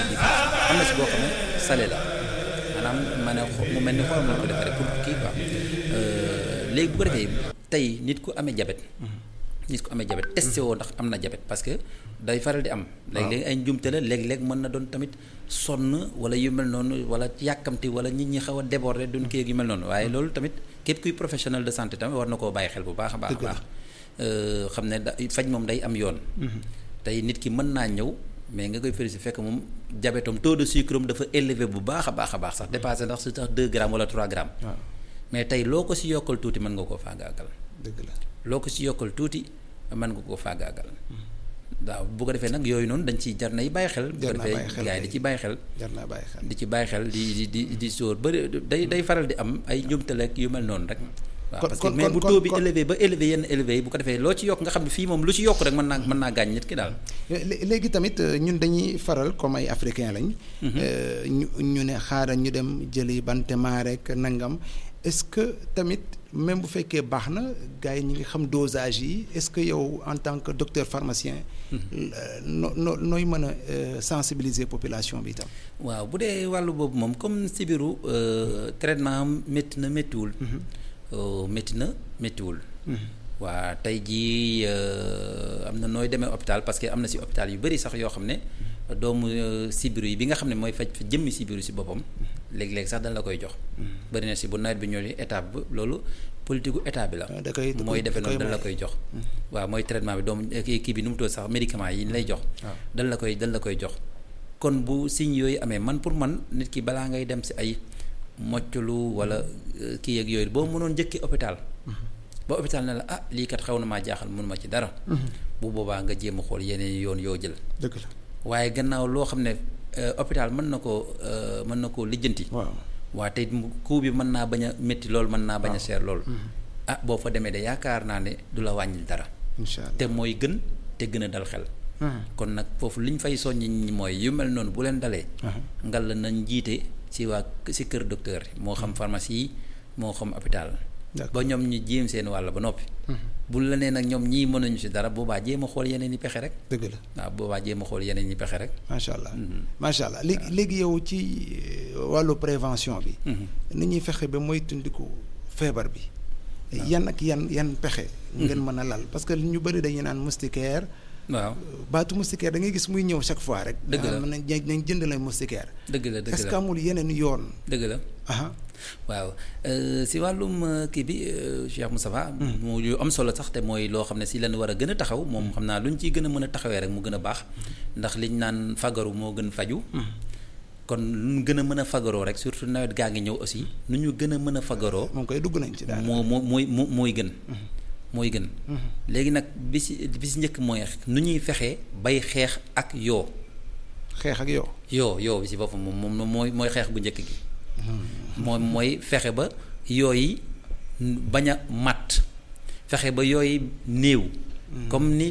am na si boo xam ne salé la maanaam mu mel ni xorom lañ ko defee rek pour kii quoi léegi bu ko defee tey nit ku amee diabète testé woo ndax am na diabète parce que day faral di am. léeg-léeg ay njumte la léeg-léeg mën na doon tamit sonn wala yu mel noonu wala yàkkamti wala nit ñi xaw a déborder duñ kii yu mel noonu waaye loolu tamit képp kuy professionnel de santé tamit war na koo bàyyi xel bu baax a baax a baax. xam ne faj moom day am yoon. tey nit ki mën naa ñëw mais nga koy féliciter fekk moom diabète am taux de sucre am dafa élevé bu baax a baax sax dépassé ndax su tax 2 grammes wala 3 grammes. mais tey loo ko si yokkal tuuti mën nga koo faagaagal. dëgg la loo ko si yokkal tuuti mën nga koo faagaagal. waaw bu ko defee nag yooyu noonu dañ ciy jar nay bàyyi xel. bu ko defee gars yi di ci bàyyi xel. jar naa bàyyi xel di ci bàyyi xel di sóor ba day faral di am ay njumtaleeg yu mel noonu rek. waaw parce que mais bu taux bi élevé ba élevé yenn élevé yi bu ko defee loo ci yokk nga xam ne fii moom lu ci yokk rek mën naa gaañ nit ki daal. léegi tamit ñun dañuy faral comme ay africain lañ. ñu ne xaaral ñu dem jëli bantema rek nangam est-ce que tamit même bu fekkee baax na gars yi ñu ngi xam dosage yi est-ce que yow en tant que docteur pharmacien. nooy mën a sensibiliser population bi itam. waaw bu dee wàllu boobu moom comme sibiru traitement métti na méttiwul. métti na méttiwul. waa tey jii am na nooy demee hôpital parce que am na si hôpital yu bari sax yoo xam ne doomu sibiru yi bi nga xam ne mooy faj jëmmi sibiru si boppam léeg-léeg sax dañ la koy jox. bari na si bu nawet bi ñëw étape bi loolu politique gu état bi la. mooy defee noonu dañ la koy jox. waaw mooy traitement bi doomu kii bi nu mu tudd sax médicament yi ñu lay jox. dañ la koy jox. kon bu signes yooyu amee man pour man nit ki balaa ngay dem si ay mocculu wala kii yeeg yooyu boo mënoon njëkki hôpital. ba hôpital ne la lii kat xaw na maa jaaxal mënuma ci dara. bu boobaa nga jéem a xool yeneen yoon yoo jël. dëgg la waaye gannaaw loo xam ne hôpital mën na koo lijjanti. waa tey coût bi mën naa bañ a métti lool mën naa bañ a cher lool. boo fa demee de yaakaar naa ne du la wàññil dara. incha allah te mooy gën te gën a dal xel. kon nag foofu liñ fay soññi ñi mooy yu mel noonu bu leen dalee. ngal la nañ jiite si kër docteur moo xam pharmacie yi moo xam hôpital. ba ñoom ñu jéem seen wàll ba noppi. bu la nee nag ñoom ñii mënuñu si dara boobaa jéem a xool yeneen i pexe rek. dëgg la waaw boobaa jéem a xool yeneen i pexe rek. macha allah macha allah léegi yow ci wàllu prévention bi. ni ñuy fexe ba moytandiku feebar bi. yan ak yan pexe. ngeen mën a lal parce que ñu bëri dañuy naan moustiquaire. waaw baatu moustiquaire da ngay gis muy ñëw chaque fois rek. dëgg la nañ jënd la moustiquaire. dëgg la est-ce que amul yeneen yoon. dëgg la. waaw si wàllum kii bi Cheikh Moustapha mu yu am solo sax te mooy loo xam ne si lañ war a gën a taxaw moom xam naa lu ñu ciy gën a mën a taxawee rek mu gën a baax ndax liñ naan fagaru moo gën faju kon lu ñu gën a mën a fagaroo rek surtout nawet gaa ngi ñëw aussi nu ñu gën a mën a fagaroo moom koy dugg nañ ci daal mooy gën mooy gën léegi nag bi si njëkk mooy nu ñuy fexee bay xeex ak yoo yoo bi si boppam moom mooy xeex bu njëkk gi moom mooy fexe ba yooyu bañ a matt fexe ba yooyu néew comme ni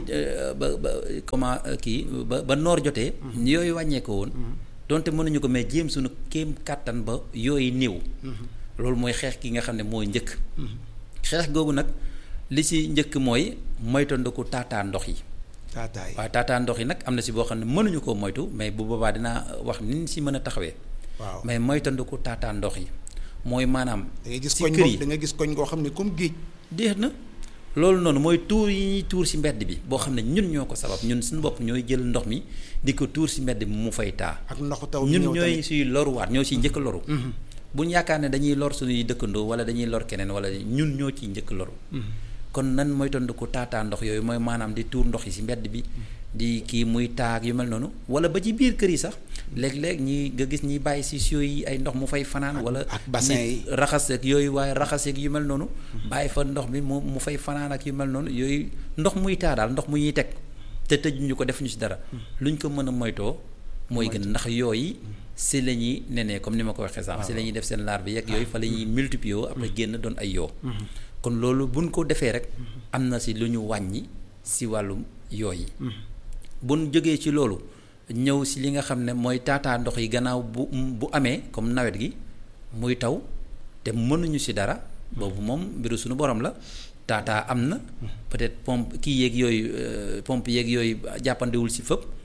ba noor jotee yooyu wàññeeko woon donte mënuñu ko mais jéem suñu kéem kàttan ba yooyu néew loolu mooy xeex gi nga xam ne mooy njëkk xeex googu nag li si njëkk mooy moytandiku taataa ndox yi waaw taataa ndox yi nag am na si boo xam ne mënuñu koo moytu mais bu boobaa dinaa wax ni ñu si mën a taxawee waaw mais moytandiku taataa ndox yi mooy maanaam. si kër yi da nga gis koñ goo xam ne comme géej. déet na loolu noonu mooy tuur yi ñuy tuur si mbedd bi boo xam ne ñun ñoo ko sabab ñun suñu bopp ñooy jël ndox mi di ko tuur si mbedd bi mu fay taa. ak ndoxu taw ñun ñooy siy loruwaat ñoo siy njëkk loru. bu ñu yaakaar ne dañuy lor suñuy dëkkandoo wala dañuy lor keneen wala ñun ñoo ciy njëkk loru. kon nan moytandiku taataa ndox yooyu mooy maanaam di tuur ndox yi si mbedd bi. di kii muy taag yu mel noonu wala ba ci biir kër yi sax léeg-léeg nga gis ñi bàyyi si siyo yi ay ndox mu fay fanaan wala ak bassin yi raxas ak yooyu waaye raxas ak yu mel noonu bàyyi fa ndox mi mu fay fanaan ak yu mel noonu yooyu ndox muy taa daal ndox mu ñuy teg te tëjuñu ko defuñu si dara luñ ko mën a moytoo mooy gën ndax yooyu si la ñuy nenee comme ni ma ko waxee sax si la ñuy def seen larve yeeg yooyu fa la ñuy multiplier après génn doon ay yoo kon loolu buñ ko defee rek am na si lu ñu wàññi si wàllum yooyu buñ jógee ci loolu ñëw si li nga xam ne mooy taataa ndox yi gannaaw bu amee comme nawet gi muy taw te mënuñu si dara boobu moom mbiru suñu borom la taataa am na peut-être pompe kii yeeg yooyu pompe yeeg yooyu jàppandiwul si fépp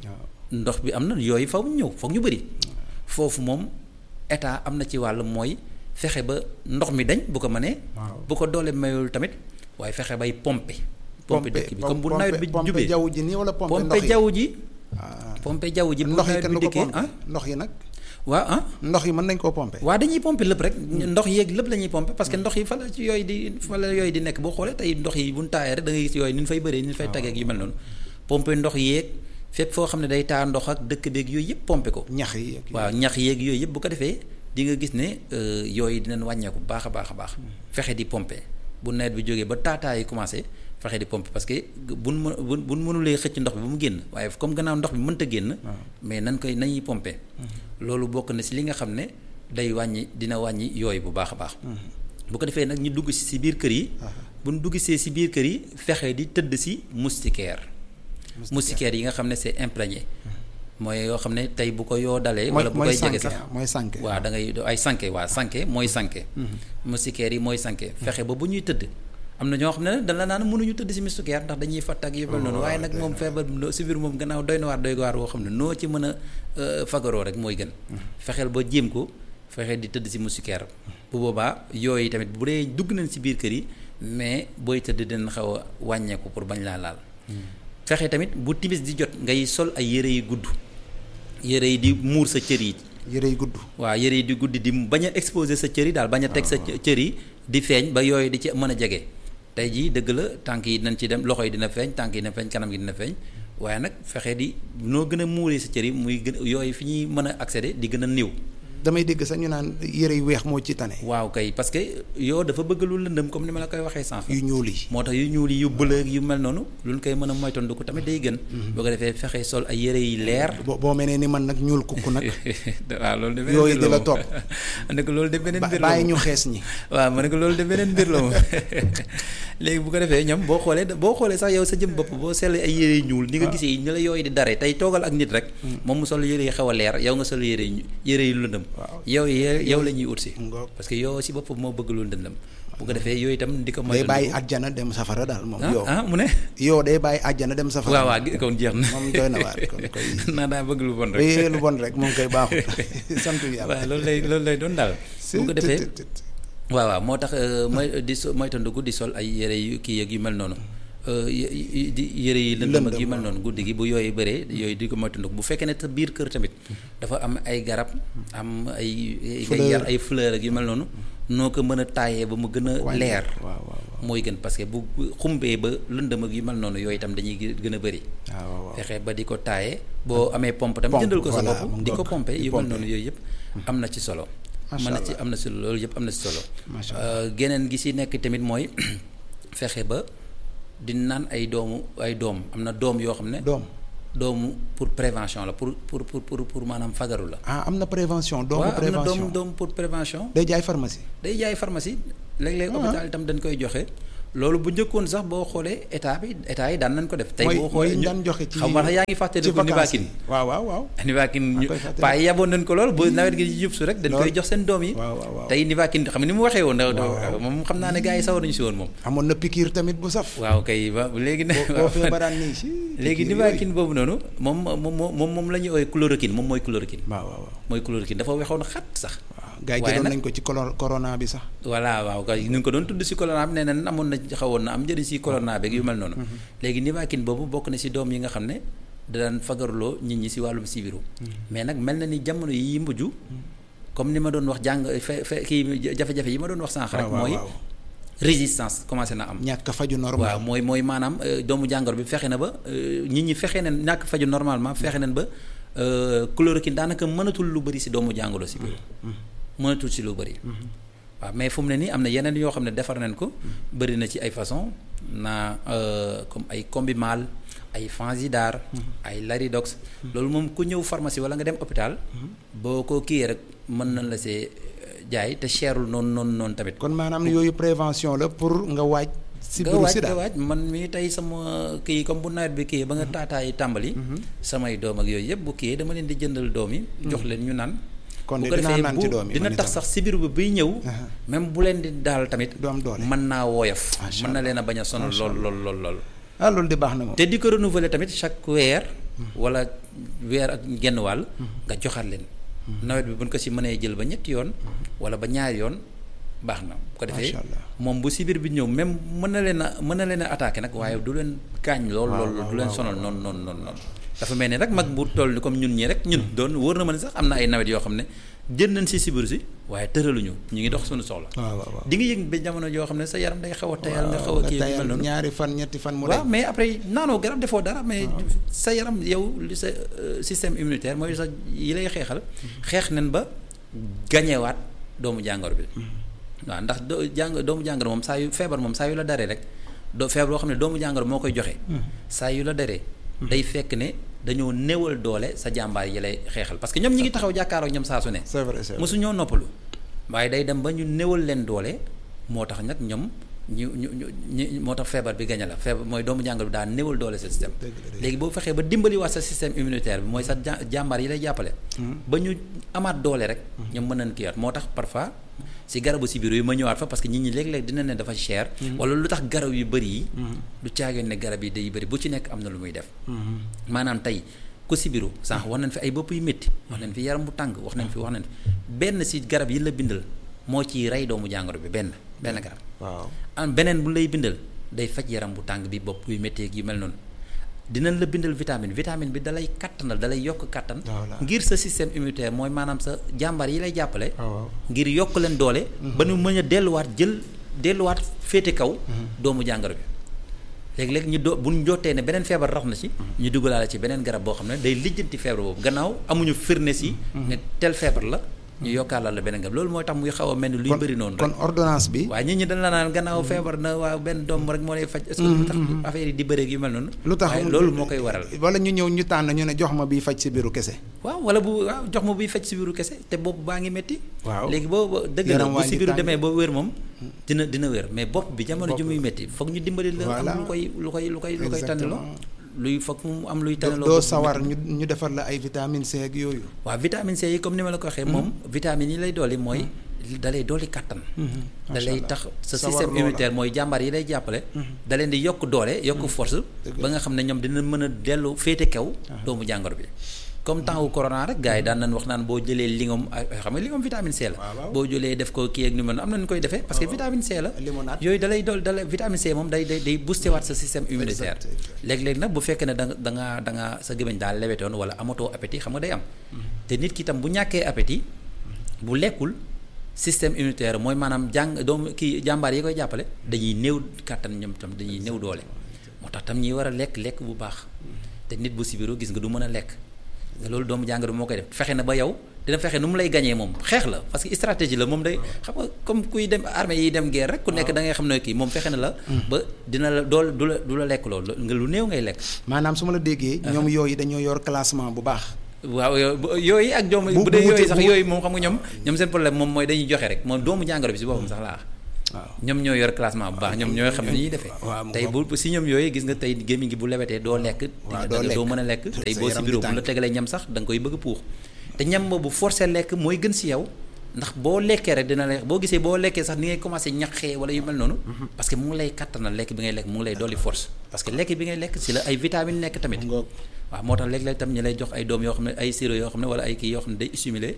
ndox bi am na yooyu faw ñëw foog ñu bëri foofu moom état am na ci wàll mooy fexe ba ndox mi dañ bu ko mënee. bu ko doole mayul tamit waaye fexe bay pomper dëkk bi comme bu nawet bi jubee pomper jaww ji nii wala pomper ndox yi pomper jaww ji. pomper jaww ji bu nawet bi dikkee ndox yi nag. waaw ndox yi mën nañ koo pomper. waaw dañuy pomper lépp rek ndox yeeg lépp la ñuy pomper parce que ndox yi fa la ci yooyu di nekk boo xoolee tey ndox yi bu ñu taayee rek da ngay gis yooyu ni ñu fay bëree ni ñu fay taggeeg yu mel noonu pomper ndox yeeg fépp foo xam ne day taa ndox ak dëkk beeg yooyu yëpp pomper ko. ñax yi waaw ñax yeeg yooyu yëpp bu ko defee di nga gis ne yooyu dinañ wàññeeku baax a baax a baax fexe di pomper bu nawet bi jógee ba taataa yi commencé fexe di pomper parce que buñ mënulee xëcc ndox bi ba mu génn waaye comme gannaaw ndox bi mënta génn mais nañuy pomper loolu bokk na si li nga xam ne dina wàññi yooyu bu baax a baax bu ko defee nag ñu dugg si biir kër yi buñ dugg si biir kër yi fexe di tëdd si moustiquaire yi nga xam ne c'est imprégné mooy yoo xam ne tey bu ko yoo dalee wala bu koy jege sax mooy sànke waaw da ngay ay sànke waaw sànke mooy sànke moustiquaire yi mooy sànke fexe ba bu ñuy tëdd am na ñoo xam ne dañ la naan mënuñu tëdd si moustiquaire ndax dañuy fatt ak yu mel noonu waaye nag moom feebar si biir moom gannaaw doy waar woo xam ne noo ci mën a fagaroo rek mooy gën fexeel ba jéem ko fexe di tëdd si moustiquaire bu boobaa yooyu tamit bu dee dugg nañ si biir kër yi mais booy tëdd dinañ xaw a wàññeeku pour bañ laa laal fexe tamit bu timis di jot ngay sol ay yére yu gudd yére yi di muur sa cër yi. yére yi gudd. waaw yére yi di gudd di bañ a exposer sa cër yi daal bañ a teg sa cër yi di feeñ ba yooyu di ci mën a jege tey jii dëgg la tànk yi dinañ ci dem loxo yi dina feeñ tànk yi dina feeñ kanam gi dina feeñ waaye nag fexe di noo gën a muuree sa cër yi muy gën yooyu fi ñuy mën a accéder di gën a néew. damay dégg sax ñu naan yére yu weex moo ci tane. waaw kay parce que yoo dafa bëgg lu lëndëm comme ni ma la koy waxee sànq. yu ñuul yi moo tax yu ñuul yi yu bële yu mel noonu luñ koy mën a moytandiku tamit day gën. boo ko defee fexe sol ay yére yi leer. boo mel ne ni man nag ñuul kukku nag. waaw loolu de beneen yooyu di la topp. ne ko loolu de beneen mbir la bàyyi ñu xees ñi. waaw ma ne ko loolu de beneen mbir la moom léegi bu ko defee ñoom boo xoolee sax yow sa jëm bopp boo seetlee ay yére yu ñuul. ni nga gisee ni la yooyu di dare tey toogal ak nit rek. moom mu sol yére yi xaw a leer yow nga sol yére yu lëndëm yow la ñuy ut si parce que yow si boppam moo bëgg loolu dëndam bu ko defee yooyu itam di ko day bàyyi àjjana dem safara daal moom yow mu ne yow day bàyyi àjjana dem safara waaw kon jeex na moom doy na waar kon koy naa daa bëgg lu bon rek lu bon rek moom koy baaxul sant yàlla waaw loolu lay doon daal bu ko defee waaw moo tax mooy tandugu di sol ay yére yu kii yeeg yu mel noonu di yére yi lëndëm ak yu mel noonu guddi gi bu yooyu bëree yooyu di ko moytandiku bu fekkee ne sa biir kër tamit dafa am ay garab am ay ngay yar ay fleur ak yu mel noonu noo ko mën a taayee ba mu gën a leer mooy gën parce que bu xumbee ba lëndëm ak yu mel noonu yooyu itam dañuy gën a bëri fexe ba di ko taayee boo amee pompe tam jëndal ko sa bopp di ko pompe yu mel noonu yooyu yëpp am na ci solo am na ci loolu yëpp am na ci solo geneen gi si nekk tamit mooy fexe ba di naan ay doom am na doom yoo xam ne. doomu pour prévention la pour maanaam fagaru la. am na prévention. doomu prévention am na doom pour prévention. day jaay pharmacie. léeg-léeg hôpital itam dañ koy joxe. loolu bu njëkkoon sax boo xoolee état yi daan nañ ko def. tey boo xoolee daan joxe ci xam nga yaa ngi fàttali ko Nivakin. waaw. Nivakin paa yi yaboon nañ ko lool bu nawet gi jub su rek. dañ koy jox seen doom yi. tey Nivakin xam nga ni mu waxee woon. moom xam naa ne gars yi sawar nañu si woon moom. amoon na piqûre tamit bu saf. waaw kay léegi ne. boo feebaraan nii si. léegi Nivakin boobu noonu moom la ñuy ooy chloroquine moom mooy chloroquine. waaw mooy chloroquine dafa waxoon xat sax. gaa yi jëloon nañ ko ci corona bi sax. voilà waaw kay ñu ngi ko doon tudd si corona bi nee na amoon na xawoon na am njëriñ si corona beeg yu mel noonu. léegi Nivakin boobu bokk na si doom yi nga xam ne daan fagarloo nit ñi si wàllum sibiru. mais nag mel na ni jamono yi mujj. comme ni ma doon wax kii jafe-jafe yi ma doon wax sànq rek. mooy résistance commencé na am. ñàkk faju normal waaw mooy maanaam doomu jàngoro bi fexe na ba nit ñi fexe nañ ñàkk faju normalement fexe nañ ba chloroquine daanaka mënatul lu bëri si doomu jàngoro sibiru. mënatul si lu bëri. waaw mais fu mu ne nii am na yeneen yoo xam ne defar nañ ko. bëri na ci ay façon comme ay Combimal ay Fansidar. ay Laridox. loolu moom ku ñëw pharmacie wala nga dem hôpital. boo ko kiiyee rek mën nañ la see jaay te cherul noonu tamit. kon maanaam yooyu prévention la pour nga waaj. sibiru sida nga waaj man mii tey sama kii comme bu nawet bi kii ba nga taataay tàmbali. samay doom ak yooyu yëpp bu kii dama leen di jëndal doom yi. jox leen ñu naan. kon dinaa naan ci doom yi dina tax sax sibiru bi buy ñëw. même bu leen di daal tamit. du am doole mën naa woyof. mën na leen a bañ a sonal lool. loolu di baax na moom. te di ko renouveler tamit chaque weer wala weer ak genn wàll nga joxaat leen nawet bi buñ ko si mënee jël ba ñetti yoon wala ba ñaari yoon baax na bu ko defee moom bu sibir bi ñëw même mën na leen a attaqué nag waaye du leen gaañ lool du leen sonal noonu dafa mel ni rek mag bu toll ni comme ñun ñii rek ñun doon wóor na ma ne sax am na ay nawet yoo xam ne jën nañ si sibir si waaye tëraluñu ñu ngi dox suñu soxla di nga yëg ba jamono joo xam ne sa yaram day xaw a tayal nga xaw a kii mel noonu ñaari fan ñetti fan mu waaw mais après naanoo garab defoo dara mais sa yaram yow li sa système immunitaire mooy sa yi lay xeex nañ ba gañewaat doomu jàngoro bi waaw ndax doomu jàngoro moom saa yu feebar moom saa yu la daree rek feebar boo xam ne doomu jàngoro moo koy joxe saa yu la daree day fekk ne dañoo néewal doole sa jàmbaar yi lay xeexal parce que ñoom ñi ngi taxaw jàkkaaroo ñoom saa su ne mosu ñoo noppalu waaye day dem ba ñu néewal leen doole moo tax nag ñoom ñu moo tax feebar bi gañe la feebar mooy doomu jàngoro bi daa néewal doole sa système léegi boo fexee ba dimbaliwaat sa système immunitaire bi mooy sa jàmbaar yi lay jàppale ba ñu amaat doole rek ñoom mën nañ kiiwaat moo tax parfois si garabu si biir yi ma ñëwaat fa parce que nit ñi léeg-léeg dina ne dafa cher wala lu tax garab yu bëri yi du caageen ne garab yi day bëri bu ci nekk am na lu muy def maanaam tey ku sibiru sànq wax nañ fi ay bopp yu métti wax nañ fi yaram bu tàng wax nañ fi benn si garab yi la bindal moo ciy rey doomu jàngoro bi benn garab waaw am beneen bu lay bindal day faj yaram bu tàng bi bopp yu métti yu mel noonu dinañ la bindal vitamine bi dalay kattanal dalay yokk kattan ngir sa système immunitaire mooy maanaam sa jàmbaar yi lay jàppale ngir yokk leen doole ba ñu mën a delluwaat féete kaw doomu jàngoro bi léegi-léegi bu ñu jotee ne beneen feebar rax na ci ñu dugalaale ci beneen garab boo xam ne day lijjanti feebar boobu gannaaw amuñu firnde si ne tel feebar la ñu yokkaalal la beneen garab loolu mooy tax muy xaw a mel ni luy bëri noonu rek kon ordonnance bi waaye nit ñi dañ la naan gannaaw feebar na waaw benn doom rek moo lay faj est-ce que lu tax affaire yi di bëreeg yu mel noonu lu tax loolu moo koy waral wala ñu ñëw ñu tànn ñu ne jox ma biy faj si biiru kese waaw wala jox ma biy faj si biiru kese te bopp baa ngi métti waaw léegi boo dëgg la bu si biiru demee ba wér moom dina wér mais bopp bi jamono ju muy métti foog ñu dimbali la am lu koy tànniloo luy foog mu am luy tànniloo doo sawar ñu defar la ay vitamine C ak yooyu waaw vitamine C yi comme ni ma la ko waxee moom vitamine yi lay dooli mooy da lay dooli kàttan da lay tax sa système immunitaire mooy jàmbaar yi lay jàppale da leen di yokk doole yokk force ba nga xam ne ñoom dina mën a dellu féete kaw doomu jàngoro bi comme temps wu corona rek gars yi daan nañ wax naan boo jëlee lingom xam nga lingom vitamine C la boo jëlee def ko kii ak ni mel am na ñu koy defee parce que vitamine C la yooyu da lay vitamine C moom day booster waat sa système immunitaire léeg-léeg nag bu fekkee ne da nga sa gémmiñ daal lewetoon wala amatoo appétit xam nga day am te nit ki tam bu ñàkkee appétit bu lekkul système immunitaire mooy maanaam jàmbaar yi koy jàppale dañuy néew kàttan ñoom tam dañuy néew doole moo tax tam ñuy war a lekk bu baax te nit bu sibiru gis nga du mën a lekk loolu doomu jàngoro bi moo koy def fexe na ba yow dina fexe nu mu lay gañee moom xeex la parce que stratégie la moom day xam nga comme kuy dem armée yi dem guerre rek ku nekk da ngay xam ne kii moom fexe na la ba dina la du la lekk loolu nga lu néew ngay lekk maanaam su ma la déggee ñoom yooyu dañoo yor classement bu baax waaw yooyu ak ñoom bu dee yooyu sax yooyu moom xam nga ñoom seen problème moom mooy dañuy joxe rek moom doomu jàngoro bi si boppam sax laa waaw ñoom ñoo yor classement bu baax ñoom ñooy xam ne ñuy defee tey bu si ñoom yooyu gis nga tey gémmiñ gi bu lewetee doo lekk doo mën a lekk tey boo si bureau bu la tegalee ñam sax da nga koy bëgg a puux te ñam boobu forcé lekk mooy gën si yow ndax boo lekkee rek dina la boo gisee boo lekkee sax ni ngay commencé ñaqee wala yu mel noonu parce que mu ngi lay kattanal lekk bi ngay lekk mu ngi lay dolli force parce que lekk bi ngay lekk si la ay vitamines nekk tamit waaw moo tax léeg-léeg tam ñu lay jox ay doom yoo xam ne ay sirop yoo xam ne wala ay kii yoo xam ne day stimuler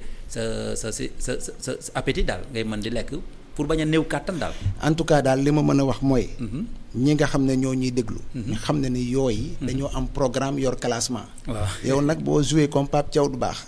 sa appétit daal ngay mën di lekk pour bañ a néew kàttan daal. en tout cas daal li ma mën a wax mooy. ñi nga xam ne ñoo ñuy déglu. ñu xam ne ni yooyu. dañoo am programme yor classement. waaw yow nag boo joué comme Pape Thiaw du baax.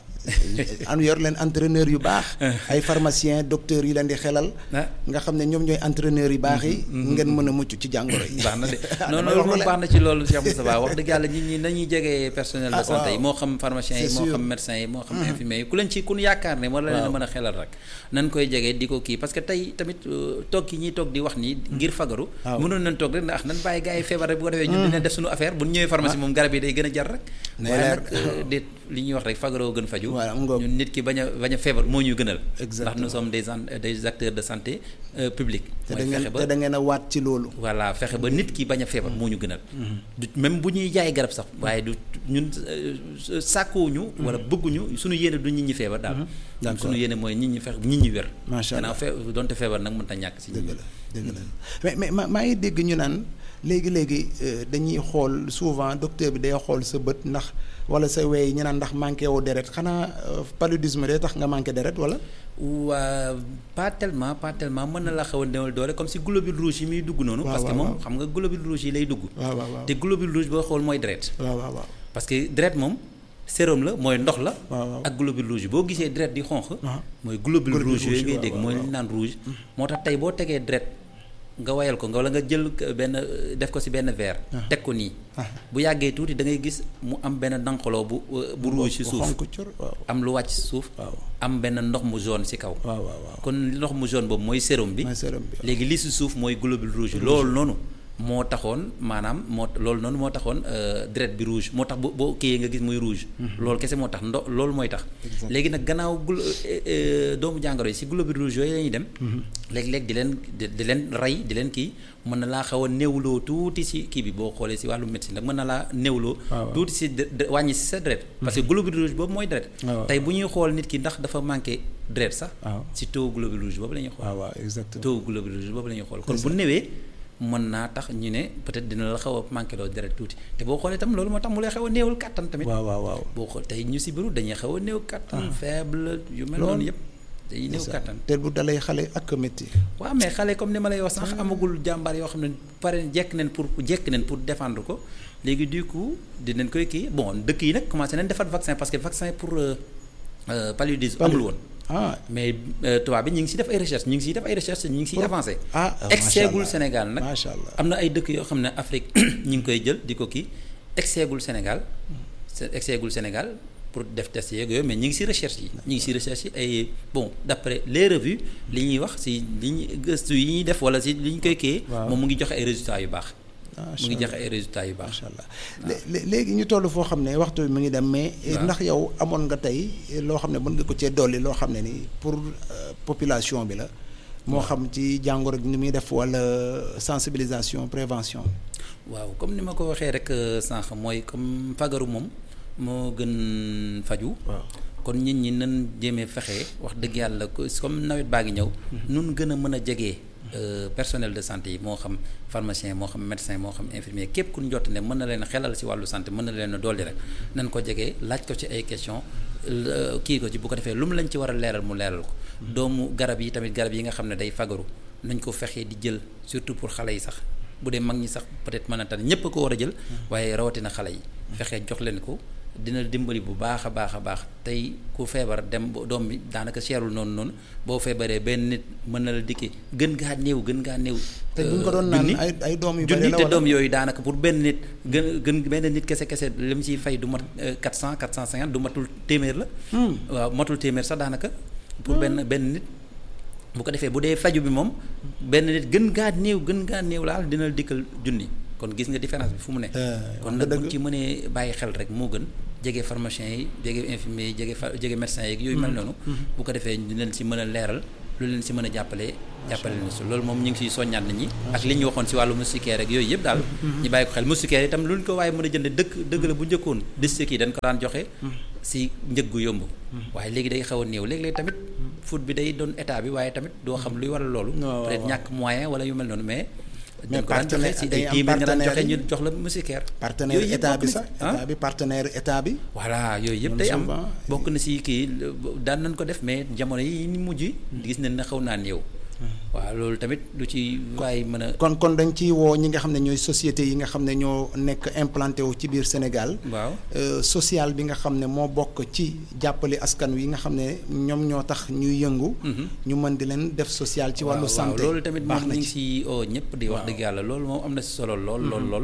am yor leen entraîneur yu baax. ay pharmacien docteurs yi leen di xelal. nga xam ne ñoom ñooy entraîneurs yu baax yi. ngeen mën a mucc ci jàngoro yi. baax na de non loolu moom baax na ci loolu Cheikh Moustapha wax dëgg yàlla nit ñi nañuy jege personnel de santé yi moo xam pharmacien yi moo xam médecin yi moo xam infirmier yi ku leen ci ku ñu yaakaar ne war la leen a mën a xelal rek nañ koy jege di ko kii parce que tey tamit toog yi ñuy toog di wax nii ngir fagaru mënoon nañ toog rek ndax nan bàyyi gars yi feebar rek bu ko defee ñun dinañ def suñu affaire bu ñu ñëwee pharmacie moom garab yi day gën a jar rek waaye nag déet li ñuy wax rek fagaroo gën faju ñun nit ki bañ a feebar moo ñu gënal ndax nous sommes des acteurs de santé publique mooy fexe ba te da ngeen a waat ci loolu voilà fexe ba nit ki bañ a feebar moo ñu gënal du même bu ñuy jaay garab sax waaye du ñun sàkkuwuñu wala bëgguñu suñu yéene du nit ñi feebar daal suñu yéene mooy nit ñi fexe nit ñi wér macha allah gannaaw donte feebar nag mënta ñàkk si dëgg la dëgg la mais maa ngi dégg ñu naan léegi dañuy xool souvent docteur bi day xool sa bët ndax wala sa wey ñu naan ndax manqué woo deret xanaa paludisme day tax nga manqué deret wala. waa pas tellement mën na la xaw a néewal doole comme si globule rouge yi muy dugg noonu. parce que moom xam nga globule rouge yi lay dugg. waaw te globule rouge boo xool mooy deret. waaw. parce que deret moom sérum la mooy ndox la. waaw ak globule rouge boo gisee deret di xonq. mooy globule rouge yooyu ngay dégg mooy li ñu naan rouge. moo tax tey boo tegee deret nga wayal ko wala nga jël benn def ko ci benn verre. teg ko nii. bu yàggee tuuti da ngay gis mu am benn danqaloo bu rouge ci suuf am lu wàcc ci suuf. am benn ndox mu jaune ci kaw. kon ndox mu jaune boobu mooy sérum bi. léegi li ci suuf mooy globule rouge loolu noonu. moo taxoon maanaam moo taxoon deret bi rouge moo tax boo kii nga gis muy rouge. loolu kese moo tax loolu mooy tax. léegi nag gannaaw doomu jàngoro yi si globule rouge yooyu la ñuy dem. léeg-léeg di leen rey di leen kii mën na laa xaw a néewloo tuuti si kii bi boo xoolee si wàllu médecine nag mën na laa néewloo. tuuti si wàññi si sa deret. parce que globule rouge boobu mooy deret. tey bu ñuy xool nit ki ndax dafa manqué deret sax. si taux globule rouge boobu la ñuy xool. waaw exactement taux globule rouge boobu la ñuy xool kon bu néewee. mën naa tax ñu ne peut-être dina la xaw a manqué loo deret tuuti te boo xoolee itam loolu moo tax mu lay xaw a néewal kàttan tamit. waaw boo xool tey ñu si biiru dañuy xaw a néew kàttan. faible yu mel noonu yëpp. dañuy néew kàttan te bu dalay xale ak métti. waaw mais xale comme ni ma lay wax sax amagul jàmbaar yoo xam ne pare jekk nañ pour défendre ko léegi du coup dinañ koy kii bon dëkk yi nag commencé nañ defar vaccin parce que vaccin pour paludisme amul woon. mais tubaab bi ñu ngi siy def ay recherche ñu ngi siy avancé. exeegul Sénégal nag macha allah am na ay dëkk yoo xam ne Afrique ñu ngi koy jël di ko kii exeegul Sénégal pour def test yeeg yooyu mais ñu ngi si recherche yi ay bon d'après les revues li ñuy wax si li ñuy gëstu yi ñuy def wala si li ñu koy kii. moom mu ngi joxe ay résultats yu baax. mu ngi joxe ay résultats yu baax. macha allah léegi ñu toll foo xam ne waxtu bi mu ngi dem mais. ndax yow amoon nga tey loo xam ne mën nga ko cee dolli loo xam ne ni pour population bi la. moo xam ci jàngoro gi ni muy def wala sensibilisation prévention. waaw comme ni ma ko waxee rek sànq mooy comme fagaru moom moo gën faju. kon nit ñi nan jéemee fexe wax dëgg yàlla comme nawet baa ngi ñëw. nun gën a mën a jege. personnel de santé yi moo xam pharmacien moo xam médecin moo xam infirmier képp ku ñu jot ne mën na leen xelal ci wàllu santé mën na leen dolli rek nañ ko jege laaj ko ci ay question kii ko ci bu ko defee lu mu lañ ci war a leeral mu leeral ko. doomu garab yi tamit garab yi nga xam ne day fagaru nañ ko fexee di jël surtout pour xale yi sax bu dee mag ñi sax peut-être mën na tane ñépp a ko war a jël. waaye rawatina xale yi. fexee jox leen ko. dina dimbali bu baax a baax tey ku feebar dem doom bi daanaka seerul noonu boo feebaree benn nit mën na la dikki gën gaa néew. te buñ ko doon naan ay doom yu bari la junni te doom yooyu daanaka pour benn nit gën benn nit kese li mu ciy fay du mat 450 du matul téeméer la. waaw matul téeméer sax daanaka. pour benn nit. bu ko defee bu dee faju bi moom benn nit gën gaa néew laal dina la dikkal junni. kon gis nga différence bi fu mu ne. kon nag buñ ci mënee bàyyi xel rek moo gën jege pharmacien yi jege infirmier yi jege médecin yi yooyu mel noonu. bu ko defee ñu leen si mën a leeral lu leen si mën a jàppale leen si loolu moom ñu ngi siy soññaat nit ñi. ak li ñu waxoon si wàllu moustiquaire rek yooyu yëpp daal. ñu bàyyi ko xel moustiquaire itam lu ñu ko waaye mën a jënd dëgg la bu njëkkoon district yi dañ ko daan joxe. si njëg gu yomb. waaye léegi day xaw a néew léeg-léeg tamit foot bi day doon état bi waaye tamit doo xam luy waral loolu. peut-être ñàkk moyen wala yu mel noonu mais partenaire si ay téeméer nga daan joxe ñu jox la moustiquaire. partenaire état bi sax partenaire état bi. voilà yooyu yëpp day am bokk na si kii daan nañ ko def mais jamono yi ni mujj. gis nañ ne xaw naa néew. waaw loolu tamit lu ci waaye mën a. kon dañ ciy woo ñi nga xam ne ñooy société yi nga xam ne ñoo nekk implanté wu ci biir Sénégal. waaw social bi nga xam ne moo bokk ci jàppale askan wi nga xam ne ñoom ñoo tax ñuy yëngu. ñu mën di leen def social ci wàllu santé. loolu tamit moom ñu ngi si ñëpp di wax dëgg yàlla loolu moom am na si solo lool.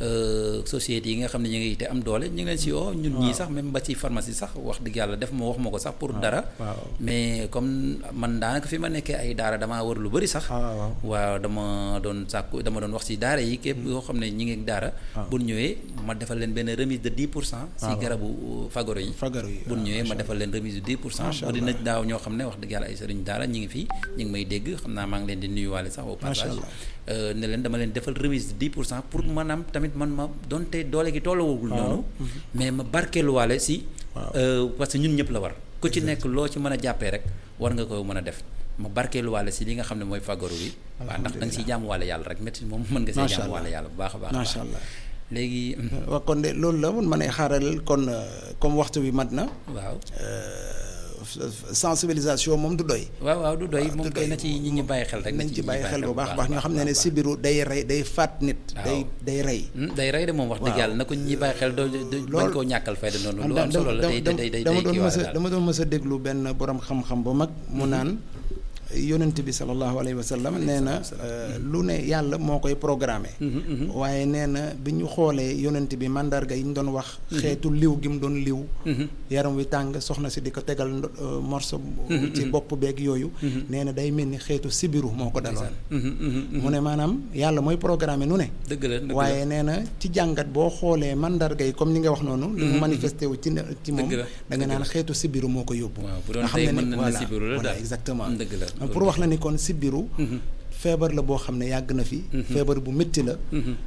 société yi nga xam ne ñu ngi te am doole ñu ngi leen si ñun ñii sax même ba ci pharmacie sax wax dëgg yàlla wax ma ko sax pour dara. mais comme man daanaka fi ma nekkee ay daara damaa wër lu bëri sax. waaw dama doon wax ci daara yi képp yoo xam ne ñi ngi daara. bu ñëwee ma defal leen benn remise de 10%. ci garabu fagaro yi. bu ñëwee ma defal leen remise de 10%. bari na daaw ñoo xam ne wax dëgg yàlla ay sëriñ daara ñi ngi fii ñi ngi may dégg xam naa maa ngi leen di nuyuwaale sax au passage. ne leen dama leen defal remise de 10% pour maanaam tamit man ma donte doole gi tollawul noonu. mais ma barkeeluwaale si. parce que ñun ñëpp la war. ku ci nekk loo ci mën a jàppee rek war nga ko mën a def. ma barkeeluwaale si li nga xam ne mooy fagaru bi. waaw ndax da nga siy jaamu wàlla yàlla rek métti moom mën nga see jaamu wàlla yàlla bu baax a baax. macha allah léegi. waaw kon de loolu la mun ma ne xaaral kon comme waxtu bi mat na. waaw. sensibilisation moom du doy. waaw du doy moom kay na ci ñi ñi bàyyi xel rek. nañ ci bàyyi xel bu baax baax ñoo xam ne sibiru day rey day faat nit. day rey. day rey de moom wax dëgg yàlla na ko ñi bàyyi xel doo bañ koo ñàkkal fayda noonu. lu am solo la day dama doon mës a déglu benn borom xam-xam bu mag mu naan. yonent bi sallallahu alayhi wa sallam nee na lu ne yàlla moo koy programmé. waaye nee na bi ñu xoolee yonent bi mandarga yi ñu doon wax. xeetu liw gi mu doon liw. yaram wi tàng soxna si di ko tegal morso ci bopp beeg yooyu. nee na day mel ni xeetu sibiru moo ko daloon. mu ne maanaam yàlla mooy programmé nu ne. dëgg la waaye nee na ci jàngat boo xoolee mandarga yi comme ni nga wax noonu. li mu manifesté wu ci moom. da nga naan xeetu sibiru moo ko yóbbu. waaw bu doon tey mën na ne sibiru la daal exactement. dëgg la. pour wax la ni kon sibiru feebar la boo xam ne yàgg na fi. feebar bu métti la.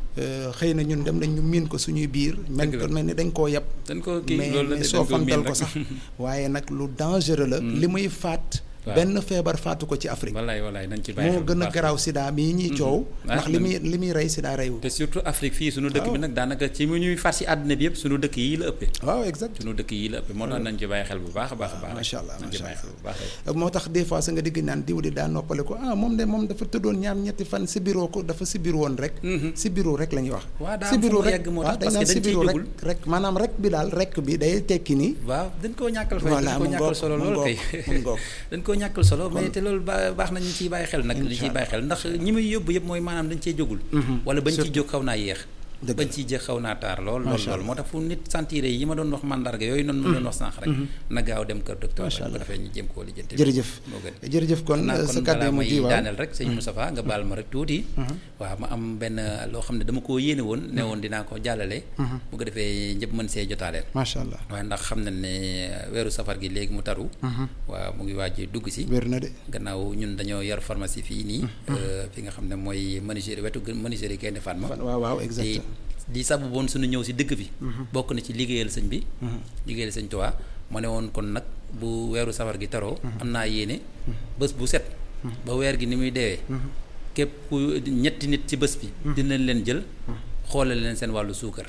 xëy na ñun dem nañ ñu miin ko suñuy biir. mel ni dañ koo yab. dañ koo kii loolu mais soofantal ko sax. waaye nag lu dangereux la. li muy faat. benn feebar faatu ko ci Afrique. wallaay nañ ci bàyyi moo gën a garaaw sida mii ñuy coow. ndax li muy rey sida reyu. te surtout Afrique fii sunu dëkk bi nag daanaka ci mu ñuy far si àddina bi yëpp sunu dëkk yi la ëppee. waaw exact sunu dëkk yi la ëppee moo tax nañ ci bàyyi xel bu baax a baax a baax. macha allah nañ ci bàyyi xel bu baax moo tax des fois sa nga digg naan diw di daa noppale ko moom dafa tëddoon ñaar ñetti fan sibiroo ko dafa sibir woon rek. sibiru rek la ñuy wax. waaw daa am fu mu yegg moo tax parce que dañ ciy jógul rek maanaam rek bi daal rek bi day tekki ni. waaw dañ koo ñàkkal fay dañ koo ñàkkal solo loolu kay dañ koo ñàkkal solo te loolu baax na ñu ciy bàyyi xel nag li ciy bàyyi xel ndax ñi muy yóbbu yëpp mooy maanaam dañ cee jógul wala bañ ciy jóg xaw naa yéex bañ ciy jëg xaw naa taar lool moo tax fu nit sentir yi ma doon wax mandarga yooyu noonu ma doon wax sànq rek na gaaw dem kër docteur bu ko defee ñu jéem koo lijjanti jërëjëf kon sa kàddu mu ji daaneel rek sëñ Moustapha nga baal ma rek tuuti waaw ma am benn loo xam ne dama koo yéene woon ne woon dinaa ko jàllale bu ko defee ñëpp mën see jotaaleel macha allah waaye ndax xam na ne weeru safar gi léegi mu taru waaw mu ngi waaj dugg si wér na de gannaaw ñun dañoo yor pharmacie fii nii fi nga xam ne mooy menuiserie wetu menuiserie Gaynde Fatma waaw exact di sabu woon suñu ñëw si dëkk bi bokk na ci liggéeyal sëñ bi liggéeyal sëñ Tuubaa ma ne woon kon nag bu weeru safar gi taroo am naa yéene bés bu set ba weer gi ni muy deewee képp ku ñetti nit ci bés bi dinañ leen jël xoolal leen seen wàllu suukar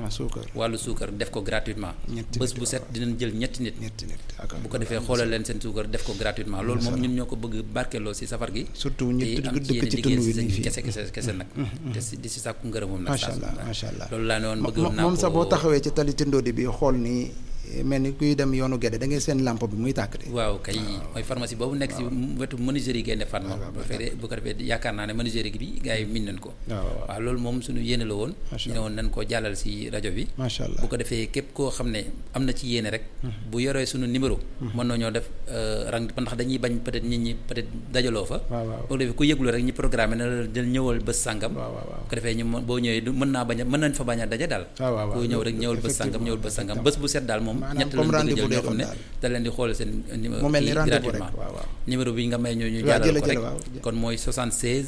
wàllu suukar def ko gratuitement bés bu set dinañ jël ñetti nit bu ko defee xoolal leen seen suukar def ko gratuitement loolu moom ñun ñoo ko bëgg barkeeloo si safar gi surtout ñu dëkk ci tund wi nii fii kese nag te di si sàkku ngërëm moom nag macha allah loolu laa ne woon bëgg naa ko moom sax boo taxawee ci tali Tindodi bi xool ni mel ni kuy dem yoonu Gédé da ngay seen lampe bi muy tàkk de. waaw kay mooy pharmacie boobu nekk ci wetu menuiserie Gaynde Fatma bu ko defee yaakaar naa ne menuiserie bi gars yi miin nañ ko waaw loolu moom suñu yéene la woon ñu ne woon nañ koo jàllal ci rajo bi macha allah bu ko defee képp koo xam ne am na ci yéene rek bu yoree suñu numéro mën nañoo def rang ndax dañuy bañ peut-être nit ñi peut-être dajaloo fa bu ko defee ku yëglu rek ñu programmé na la jël ñëwal bés sàngam bu ko defee ñu boo ñëwee mën nañ fa bañ a daje daal ku ñëw rek ñëwal bés sàngam bés bu set daal moom ñett lañ bëgg jël ñoo xam ne da leen di xool seen numéro gratuitement numéro bi nga may ñu jàllal ko rek kon mooy 76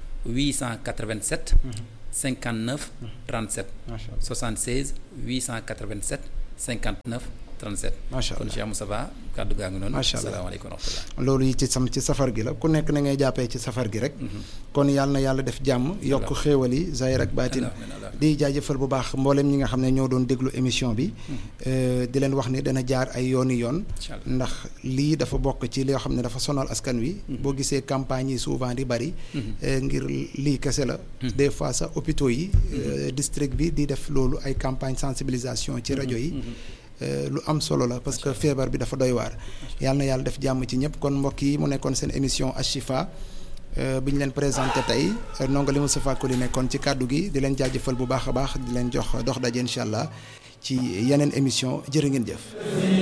887 59 37 76 887 59 37 macha allah kon Cheikh Moussa Ba kàddu gaa ngi noonu. macha allah asalaamaaleykum wa rahmatulah. loolu yi ci safar gi la ku nekk na ngay jàppee ci safar gi rek. kon yàlla na yàlla def jàmm yokk xéewal yi zahir ak baatin di jaajëfal bu baax mboolem ñi nga xam ne ñoo doon déglu émission bi. di leen wax ni dana jaar ay yooni yoon. ndax lii dafa bokk ci li nga xam ne dafa sonal askan wi. boo gisee campagne yi souvent di bari. ngir lii kese la. des fois sax hôpitaux yi. district bi di def loolu ay campagne sensibilisation ci rajo yi. lu am solo la parce que feebar bi dafa doy waar yàlla na yàlla def jàmm ci ñëpp kon mbokk yi mu nekkoon seen émission Ashifa bi ñu leen présenté tey Ndongali Moustapha Koli nekkoon ci kàddu gi di leen jaajëfal bu baax a baax di leen jox dox daje incha allah ci yeneen émission jërë ngeen jëf